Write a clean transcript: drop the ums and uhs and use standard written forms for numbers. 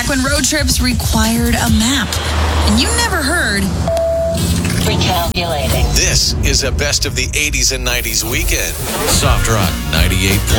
Back when road trips required a map. And you never heard... Recalculating. This is a best of the 80s and 90s weekend. Soft Rock 98.